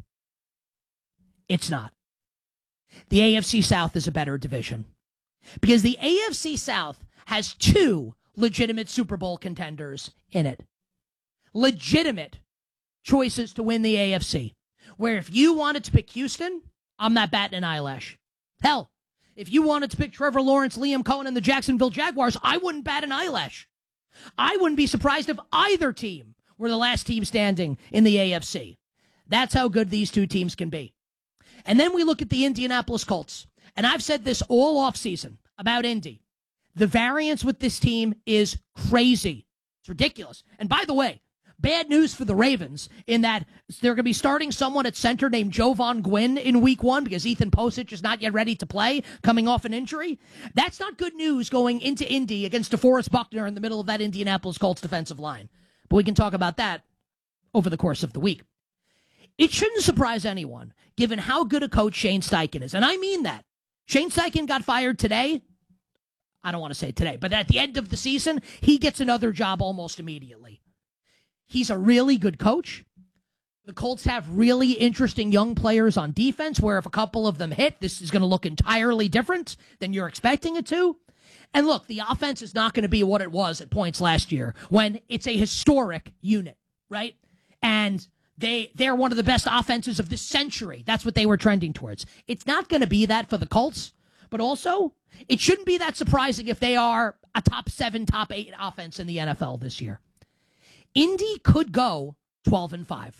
It's not. The AFC South is a better division because the AFC South has two legitimate Super Bowl contenders in it. Legitimate choices to win the AFC, where if you wanted to pick Houston, I'm not batting an eyelash. Hell, if you wanted to pick Trevor Lawrence, Liam Cohen, and the Jacksonville Jaguars, I wouldn't bat an eyelash. I wouldn't be surprised if either team were the last team standing in the AFC. That's how good these two teams can be. And then we look at the Indianapolis Colts. And I've said this all offseason about Indy. The variance with this team is crazy. It's ridiculous. And by the way, bad news for the Ravens in that they're going to be starting someone at center named Jovan Gwynn in week 1 because Ethan Posich is not yet ready to play, coming off an injury. That's not good news going into Indy against DeForest Buckner in the middle of that Indianapolis Colts defensive line. But we can talk about that over the course of the week. It shouldn't surprise anyone, given how good a coach Shane Steichen is. And I mean that. Shane Steichen got fired today. I don't want to say today, but at the end of the season, he gets another job almost immediately. He's a really good coach. The Colts have really interesting young players on defense where if a couple of them hit, this is going to look entirely different than you're expecting it to. And look, the offense is not going to be what it was at points last year when it's a historic unit, right? And they're one of the best offenses of this century. That's what they were trending towards. It's not going to be that for the Colts, but also it shouldn't be that surprising if they are a top 7, top 8 offense in the NFL this year. Indy could go 12-5.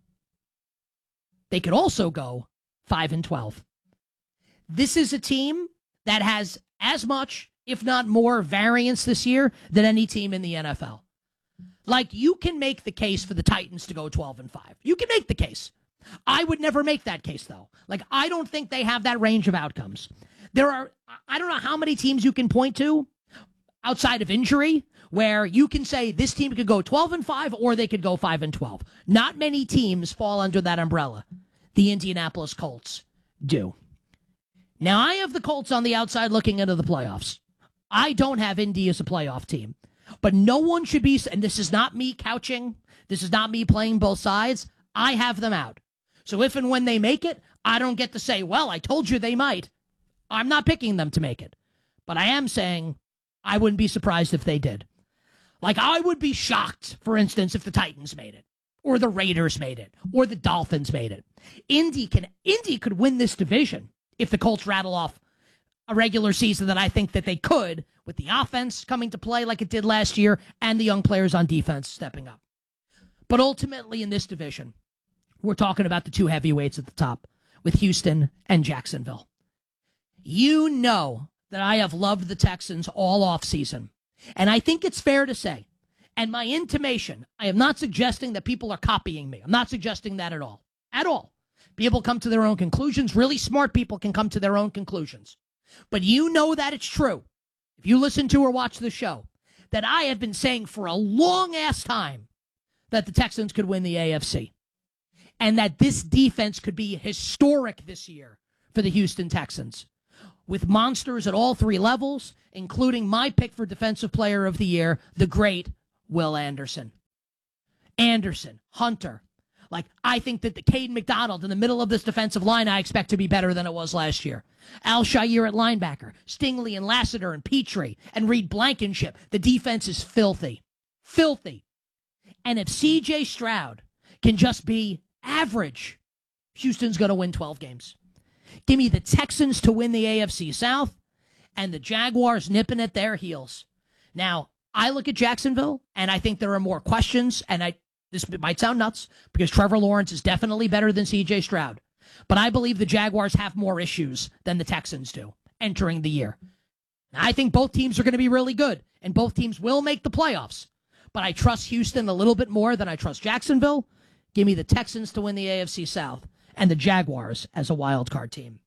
They could also go 5-12. This is a team that has as much, if not more, variance this year than any team in the NFL. Like, you can make the case for the Titans to go 12-5. You can make the case. I would never make that case, though. Like, I don't think they have that range of outcomes. There are, I don't know how many teams you can point to outside of injury where you can say this team could go 12-5 or they could go 5-12. Not many teams fall under that umbrella. The Indianapolis Colts do. Now, I have the Colts on the outside looking into the playoffs. I don't have Indy as a playoff team. But no one should be, and this is not me couching, this is not me playing both sides. I have them out. So if and when they make it, I don't get to say, well, I told you they might. I'm not picking them to make it. But I am saying I wouldn't be surprised if they did. Like, I would be shocked, for instance, if the Titans made it, or the Raiders made it, or the Dolphins made it. Indy could win this division if the Colts rattle off a regular season that I think that they could, with the offense coming to play like it did last year and the young players on defense stepping up. But ultimately in this division, we're talking about the two heavyweights at the top with Houston and Jacksonville. You know that I have loved the Texans all offseason. And I think it's fair to say, and my intimation, I am not suggesting that people are copying me. I'm not suggesting that at all. At all. People come to their own conclusions. Really smart people can come to their own conclusions. But you know that it's true, if you listen to or watch the show, that I have been saying for a long-ass time that the Texans could win the AFC. And that this defense could be historic this year for the Houston Texans. With monsters at all three levels, including my pick for Defensive Player of the Year, the great Will Anderson. Anderson, Hunter. Like, I think that the Cade McDonald in the middle of this defensive line, I expect to be better than it was last year. Al-Shaair at linebacker, Stingley and Lassiter and Petrie and Reed Blankenship. The defense is filthy. Filthy. And if C.J. Stroud can just be average, Houston's going to win 12 games. Give me the Texans to win the AFC South and the Jaguars nipping at their heels. Now, I look at Jacksonville, and I think there are more questions, and this might sound nuts, because Trevor Lawrence is definitely better than C.J. Stroud. But I believe the Jaguars have more issues than the Texans do entering the year. Now, I think both teams are going to be really good, and both teams will make the playoffs. But I trust Houston a little bit more than I trust Jacksonville. Give me the Texans to win the AFC South and the Jaguars as a wild card team.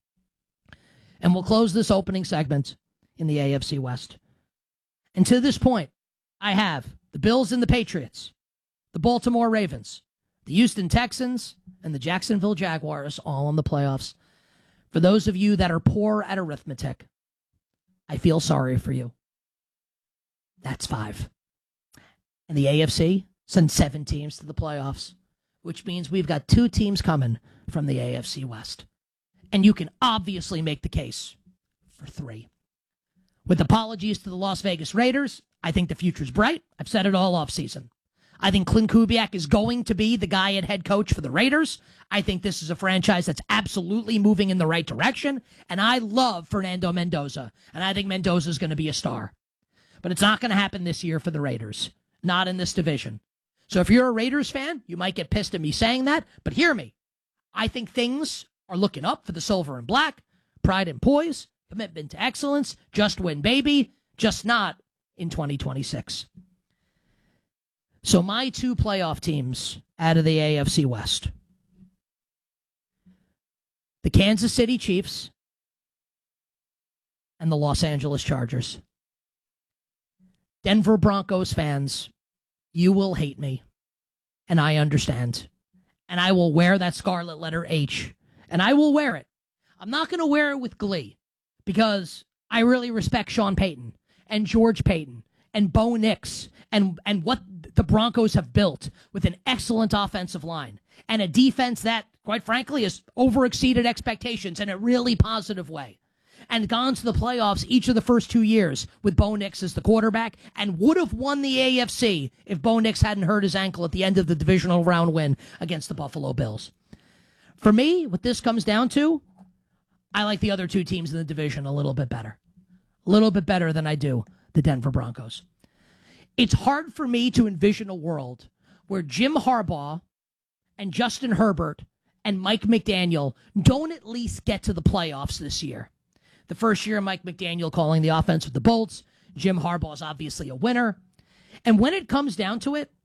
And we'll close this opening segment in the AFC West. And to this point, I have the Bills and the Patriots, the Baltimore Ravens, the Houston Texans, and the Jacksonville Jaguars all in the playoffs. For those of you that are poor at arithmetic, I feel sorry for you. That's 5. And the AFC sends 7 teams to the playoffs, which means we've got 2 teams coming from the AFC West. And you can obviously make the case for 3. With apologies to the Las Vegas Raiders, I think the future's bright. I've said it all offseason. I think Clint Kubiak is going to be the guy at head coach for the Raiders. I think this is a franchise that's absolutely moving in the right direction. And I love Fernando Mendoza. And I think Mendoza is going to be a star. But it's not going to happen this year for the Raiders. Not in this division. So if you're a Raiders fan, you might get pissed at me saying that. But hear me. I think things are looking up for the silver and black. Pride and poise. Commitment to excellence. Just win, baby. Just not in 2026. So my 2 playoff teams out of the AFC West. The Kansas City Chiefs and the Los Angeles Chargers. Denver Broncos fans, you will hate me. And I understand. And I will wear that scarlet letter H. And I will wear it. I'm not going to wear it with glee. Because I really respect Sean Payton and George Payton and Bo Nix and what the Broncos have built with an excellent offensive line and a defense that, quite frankly, has overexceeded expectations in a really positive way and gone to the playoffs each of the first 2 years with Bo Nix as the quarterback and would have won the AFC if Bo Nix hadn't hurt his ankle at the end of the divisional round win against the Buffalo Bills. For me, what this comes down to, I like the other 2 teams in the division a little bit better. A little bit better than I do the Denver Broncos. It's hard for me to envision a world where Jim Harbaugh and Justin Herbert and Mike McDaniel don't at least get to the playoffs this year. The first year, Mike McDaniel calling the offense with the Bolts. Jim Harbaugh is obviously a winner. And when it comes down to it,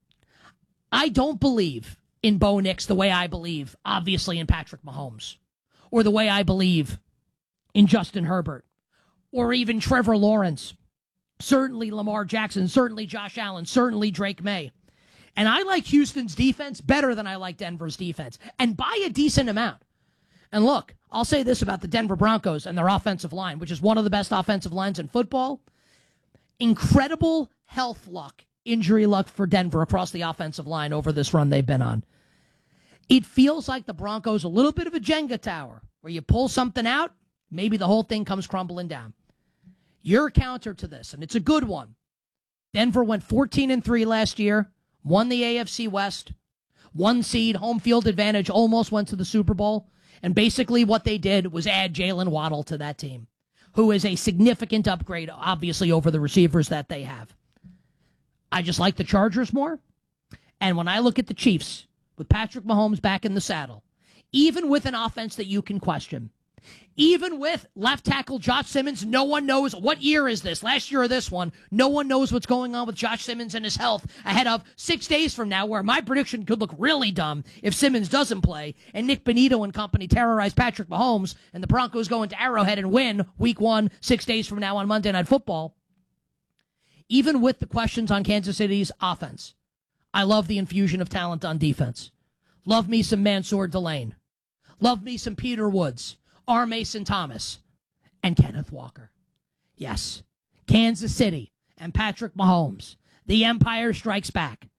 I don't believe in Bo Nix the way I believe, obviously, in Patrick Mahomes. Or the way I believe in Justin Herbert. Or even Trevor Lawrence. Certainly Lamar Jackson. Certainly Josh Allen. Certainly Drake May. And I like Houston's defense better than I like Denver's defense. And by a decent amount. And look, I'll say this about the Denver Broncos and their offensive line, which is one of the best offensive lines in football. Incredible health luck, injury luck for Denver across the offensive line over this run they've been on. It feels like the Broncos a little bit of a Jenga tower, where you pull something out, maybe the whole thing comes crumbling down. Your counter to this, and it's a good one. Denver went 14-3 last year, won the AFC West, 1 seed, home field advantage, almost went to the Super Bowl, and basically what they did was add Jalen Waddle to that team, who is a significant upgrade, obviously, over the receivers that they have. I just like the Chargers more, and when I look at the Chiefs, with Patrick Mahomes back in the saddle, even with an offense that you can question, even with left tackle Josh Simmons, no one knows what year is this, last year or this one. No one knows what's going on with Josh Simmons and his health ahead of 6 days from now, where my prediction could look really dumb if Simmons doesn't play and Nick Bonito and company terrorize Patrick Mahomes and the Broncos go into Arrowhead and win week 1, 6 days from now on Monday Night Football. Even with the questions on Kansas City's offense, I love the infusion of talent on defense. Love me some Mansour Delane. Love me some Peter Woods, R. Mason Thomas, and Kenneth Walker. Yes, Kansas City and Patrick Mahomes. The Empire strikes back.